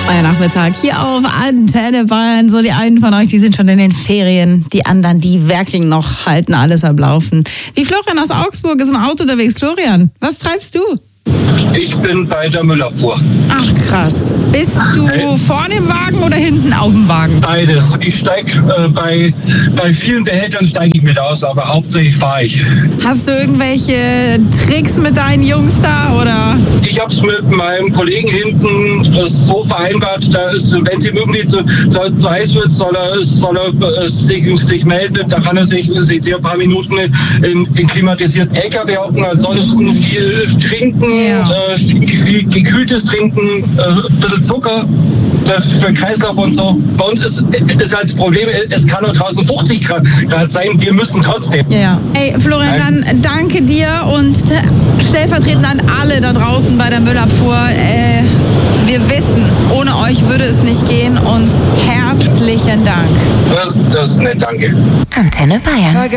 Euer Nachmittag hier auf Antenne Bayern. So, die einen von euch, die sind schon in den Ferien. Die anderen, die werkeln noch, halten alles am Laufen. Wie Florian aus Augsburg ist im Auto unterwegs. Florian, was treibst du? Ich bin bei der Müllabfuhr. Ach krass. Bist du vorne im Wagen oder hinten auf dem Wagen? Beides. Ich steige bei vielen Behältern steige ich mit aus, aber hauptsächlich fahre ich. Hast du irgendwelche Tricks mit deinen Jungs da oder? Ich habe es mit meinem Kollegen hinten so vereinbart, da ist, wenn es ihm irgendwie zu heiß wird, soll er sich melden. Da kann er sich ein paar Minuten in klimatisierten LKW hocken. Ansonsten viel trinken. Viel gekühltes Trinken, ein bisschen Zucker für den Kreislauf und so. Bei uns ist halt das Problem, es kann nur draußen 50 Grad sein, wir müssen trotzdem. Ja. Hey Florian, dann danke dir und stellvertretend an alle da draußen bei der Müllabfuhr. Wir wissen, ohne euch würde es nicht gehen und herzlichen Dank. Das ist nett, danke. Antenne Bayern.